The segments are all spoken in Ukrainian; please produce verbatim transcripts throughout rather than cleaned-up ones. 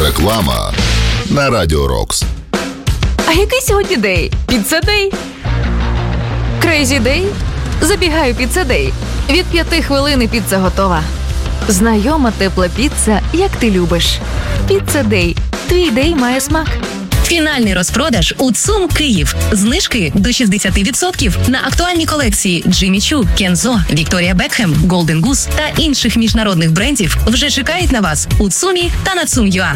Реклама на Радіо Рокс. А який сьогодні день? Піца-дей? Крейзі-дей? Забігаю піца-дей. Від п'яти хвилин і піца готова. Знайома тепла піца, як ти любиш. Піца-дей. Твій дей має смак. Фінальний розпродаж у ЦУМ Київ. Знижки до шістдесят відсотків на актуальні колекції Джиммі Чу, Кензо, Вікторія Бекхем, Голден Гус та інших міжнародних брендів вже чекають на вас у ЦУМі та на ЦУМ.ЮА.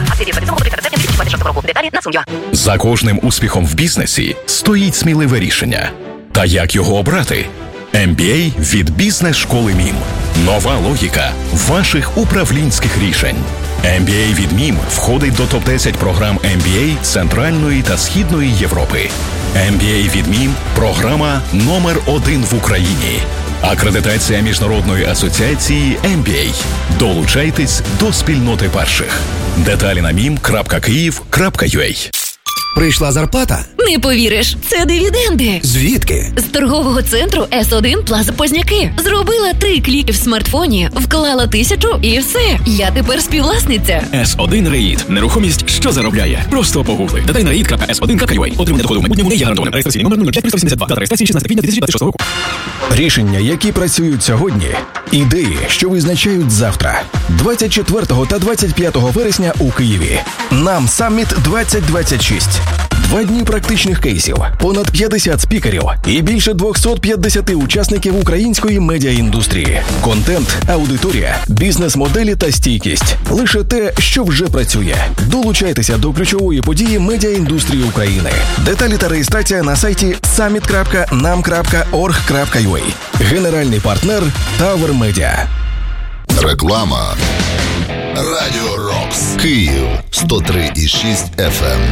Деталі на ЦУМ.ЮА. За кожним успіхом в бізнесі стоїть сміливе рішення. Та як його обрати? ем бі ей від бізнес-школи МІМ. Нова логіка ваших управлінських рішень. ем бі ей від МІМ входить до топ десять програм ем бі ей Центральної та Східної Європи. ем бі ей від МІМ – програма номер один в Україні. Акредитація Міжнародної асоціації ем бі ей. Долучайтесь до спільноти перших. Деталі на мім крапка київ крапка ю а. Прийшла зарплата? Не повіриш, це дивіденди. Звідки? З торгового центру ес один Плаза Позняки. Зробила три кліки в смартфоні, вклала тисячу і все. Я тепер співвласниця. ес один Реїд. Нерухомість, що заробляє. Просто погугли. Деталі на реїд крапка ес один крапка ю а. Отримання доходу в майбутньому не є гарантованим. Реєстраційний номер нуль п'ять триста вісімдесят два. Дата реєстрації шістнадцяте квітня дві тисячі двадцять шостого року. Рішення, які працюють сьогодні. Ідеї, що визначають завтра. двадцять четвертого та двадцять п'ятого вересня у Києві. Нам Самміт двадцять двадцять шість. Два дні практичних кейсів, понад п'ятдесят спікерів і більше двісті п'ятдесят учасників української медіаіндустрії. Контент, аудиторія, бізнес-моделі та стійкість. Лише те, що вже працює. Долучайтеся до ключової події медіаіндустрії України. Деталі та реєстрація на сайті саміт крапка нам крапка орг крапка ю а. Генеральний партнер Tower Media. Реклама. Радіо Рокс. Київ сто три і шість еф ем.